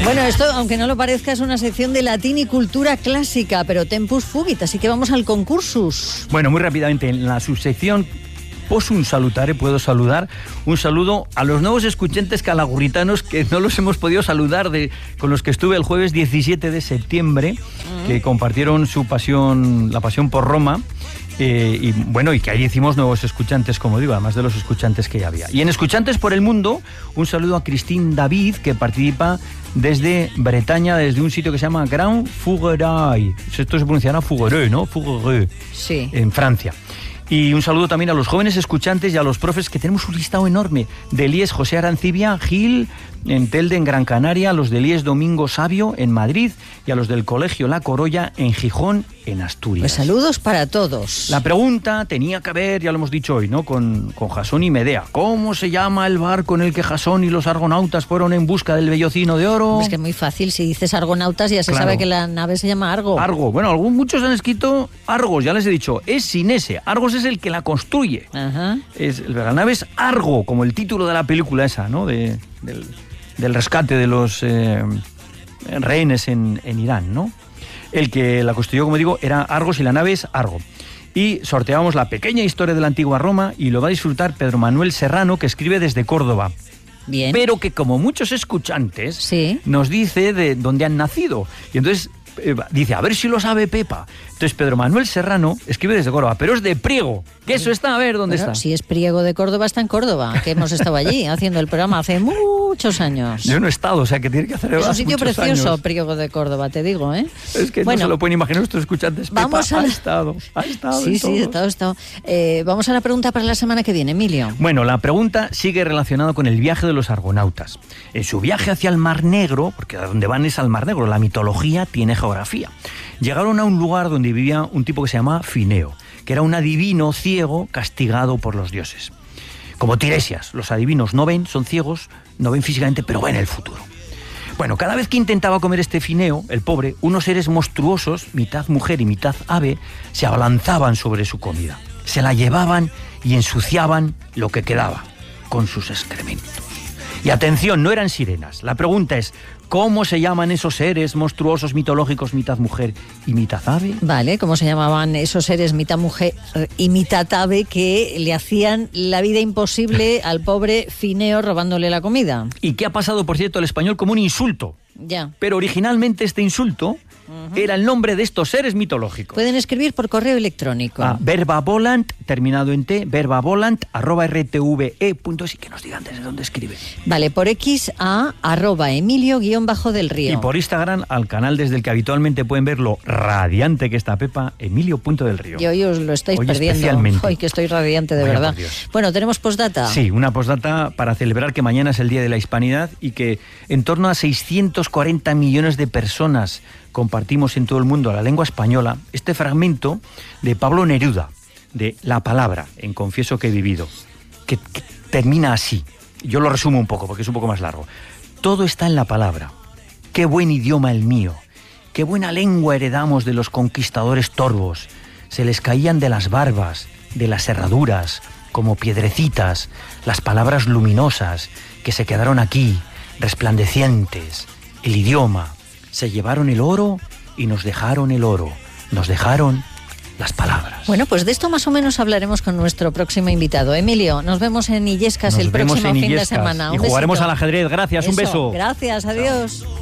Bueno, esto, aunque no lo parezca, es una sección de latín y cultura clásica, pero tempus fugit, así que vamos al concursus. Bueno, muy rápidamente, en la subsección Possum salutare, puedo saludar. Un saludo a los nuevos escuchantes calagurritanos que no los hemos podido saludar, con los que estuve el jueves 17 de septiembre, que compartieron su pasión, la pasión por Roma. Y que ahí hicimos nuevos escuchantes, como digo, además de los escuchantes que ya había. Y en Escuchantes por el Mundo, un saludo a Christine David, que participa desde Bretaña, desde un sitio que se llama Grand Fougeray. Esto se pronunciará Fougeray, ¿no? Fougeray. Sí. En Francia. Y un saludo también a los jóvenes escuchantes y a los profes, que tenemos un listado enorme. De Elías José Arancibia Gil, en Telde, en Gran Canaria, a los de Elías Domingo Sabio, en Madrid, y a los del Colegio La Corolla, en Gijón, en Asturias. Pues saludos para todos. La pregunta tenía que ver, ya lo hemos dicho hoy, ¿no? Con Jasón y Medea. ¿Cómo se llama el barco en el que Jasón y los argonautas fueron en busca del vellocino de oro? Es que es muy fácil, si dices argonautas ya se sabe que la nave se llama Argo. Argo, bueno, muchos han escrito Argos, ya les he dicho, es sin ese. Argos es el que la construye. Ajá. La nave es Argo, como el título de la película esa, ¿no? Del rescate de los rehenes en Irán, ¿no? El que la construyó, como digo, era Argos y la nave es Argo. Y sorteamos la pequeña historia de la antigua Roma y lo va a disfrutar Pedro Manuel Serrano, que escribe desde Córdoba. Bien. Pero que, como muchos escuchantes, nos dice de dónde han nacido. Y entonces dice, a ver si lo sabe Pepa. Entonces Pedro Manuel Serrano escribe desde Córdoba, pero es de Priego, que eso está, a ver dónde está. Si es Priego de Córdoba, está en Córdoba, que hemos estado allí haciendo el programa hace muchos años. Yo no he estado, o sea que tiene que hacer. Es un sitio precioso, años. Priego de Córdoba, te digo, ¿eh? Es que no se lo pueden imaginar nuestros escuchantes. Vamos Pepa a ha estado. Sí, ha estado. Vamos a la pregunta para la semana que viene, Emilio. Bueno, la pregunta sigue relacionada con el viaje de los argonautas. En su viaje hacia el Mar Negro, porque a donde van es al Mar Negro, la mitología tiene geografía. Llegaron a un lugar donde vivía un tipo que se llamaba Fineo, que era un adivino ciego castigado por los dioses. Como Tiresias, los adivinos no ven, son ciegos, no ven físicamente, pero ven el futuro. Bueno, cada vez que intentaba comer este Fineo, el pobre, unos seres monstruosos, mitad mujer y mitad ave, se abalanzaban sobre su comida. Se la llevaban y ensuciaban lo que quedaba con sus excrementos. Y atención, no eran sirenas. La pregunta es, ¿cómo se llaman esos seres monstruosos mitológicos, mitad mujer y mitad ave? Vale, ¿cómo se llamaban esos seres mitad mujer y mitad ave que le hacían la vida imposible al pobre Fineo robándole la comida? Y que ha pasado, por cierto, al español como un insulto. Ya. Pero originalmente este insulto era el nombre de estos seres mitológicos. Pueden escribir por correo electrónico. Verbavolant, terminado en T, verbavolant@rtve.es, y que nos digan desde dónde escriben. Vale, por X a @Emilio_del Río. Y por Instagram al canal desde el que habitualmente pueden ver lo radiante que está Pepa, Emilio.delrío. Y hoy os lo estáis hoy perdiendo. Especialmente. Hoy que estoy radiante de verdad. Bueno, ¿tenemos postdata? Sí, una postdata para celebrar que mañana es el Día de la Hispanidad y que en torno a 640 millones de personas compartimos en todo el mundo la lengua española. Este fragmento de Pablo Neruda, de La Palabra, en Confieso que he vivido, que termina así. Yo lo resumo un poco porque es un poco más largo. Todo está en la palabra. Qué buen idioma el mío. Qué buena lengua heredamos de los conquistadores torvos. Se les caían de las barbas, de las herraduras, como piedrecitas, las palabras luminosas que se quedaron aquí, resplandecientes. El idioma. Se llevaron el oro y nos dejaron el oro. Nos dejaron las palabras. Bueno, pues de esto más o menos hablaremos con nuestro próximo invitado. Emilio, nos vemos en Illescas el próximo fin de semana. Y jugaremos al ajedrez. Gracias, un beso. Gracias, adiós.